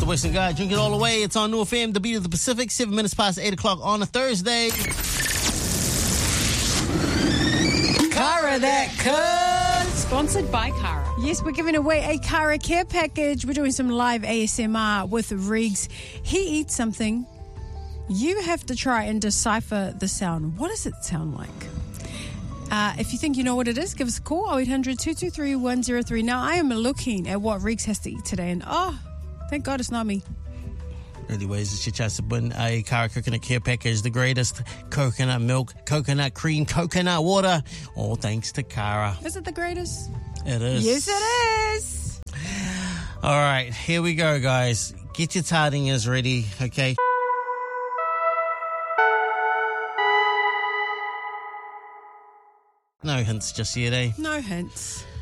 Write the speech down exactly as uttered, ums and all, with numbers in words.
the Western Guy. Drink it all the way. It's on New F M, the beat of the Pacific. Seven minutes past eight o'clock on a Thursday. Cara that could. Sponsored by Cara. Yes, we're giving away a Cara care package. We're doing some live A S M R with Riggs. He eats something. You have to try and decipher the sound. What does it sound like? Uh, if you think you know what it is, give us a call, oh eight hundred, two two three, one oh three. Now, I am looking at what Riggs has to eat today, and oh, thank God it's not me. Anyways, it's your chance to win a Cara Coconut Care Package, the greatest coconut milk, coconut cream, coconut water, all thanks to Cara. Is it the greatest? It is. Yes, it is. All right, here we go, guys. Get your tardingas ready, okay? No hints just yet, eh? No hints.